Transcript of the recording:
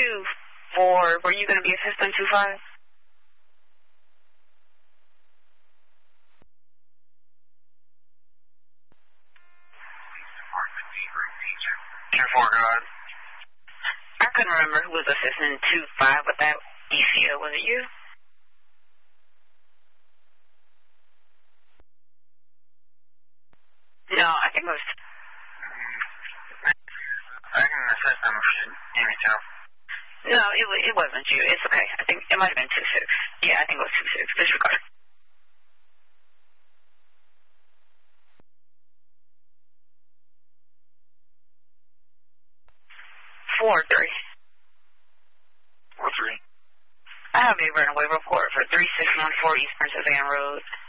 2-4, were you going to be assistant 2-5? Tier 4, go ahead. I couldn't remember who was assistant 2-5 with that ECO. Was it you? No, I think it was... I can assist them if you need me to. No, it wasn't you. It's okay. I think it might have been 2-6. Yeah, I think it was 2-6. Disregard. 4-3. 4-3. I have a runaway report for 3614 Eastern Savannah Road.